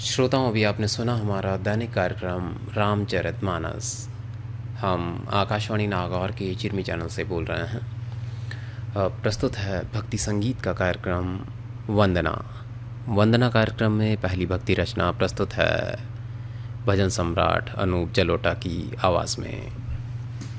श्रोताओं, अभी आपने सुना हमारा दैनिक कार्यक्रम रामचरितमानस। हम आकाशवाणी नागौर के चिरमी चैनल से बोल रहे हैं। प्रस्तुत है भक्ति संगीत का कार्यक्रम वंदना। वंदना कार्यक्रम में पहली भक्ति रचना प्रस्तुत है भजन सम्राट अनूप जलोटा की आवाज़ में।